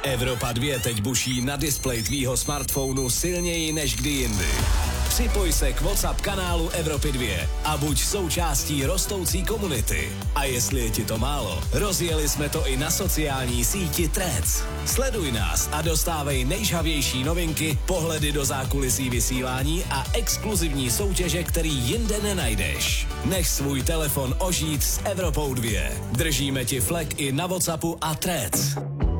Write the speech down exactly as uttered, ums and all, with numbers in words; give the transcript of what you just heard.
Evropa dva teď buší na displeji tvýho smartphonu silněji než kdy jindy. Připoj se k WhatsApp kanálu Evropy dva a buď součástí rostoucí komunity. A jestli je ti to málo, rozjeli jsme to i na sociální síti Threads. Sleduj nás a dostávej nejžhavější novinky, pohledy do zákulisí vysílání a exkluzivní soutěže, který jinde nenajdeš. Nech svůj telefon ožít s Evropou dva. Držíme ti flek i na WhatsAppu a Threads.